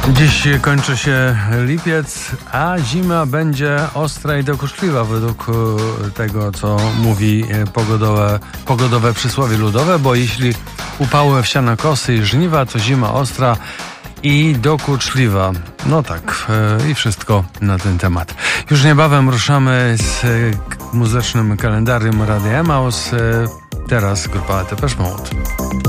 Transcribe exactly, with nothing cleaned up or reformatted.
Dziś kończy się lipiec, a zima będzie ostra i dokuczliwa według tego, co mówi pogodowe, pogodowe przysłowie ludowe, bo jeśli upały wsiane kosy i żniwa, to zima ostra i dokuczliwa. No tak, i wszystko na ten temat. Już niebawem ruszamy z muzycznym kalendarium Radia Emaus. Teraz grupa Depeche Mode.